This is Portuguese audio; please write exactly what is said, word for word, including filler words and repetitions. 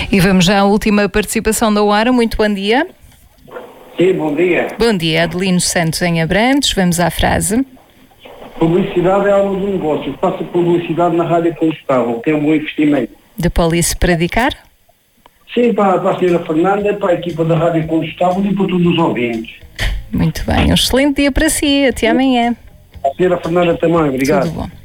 E vamos já à última participação da hora. Muito bom dia. Sim, bom dia. Bom dia, Adelino Santos em Abrantes. Vamos à frase. Publicidade é algo do negócio. Faça publicidade na rádio combustível, que é um bom investimento. De Police Predicar? Sim, para, para a senhora Fernanda, para a equipa da rádio combustível e para todos os ouvintes. Muito bem, um excelente dia para si. Até amanhã. A senhora Fernanda também, obrigado. Tudo bom.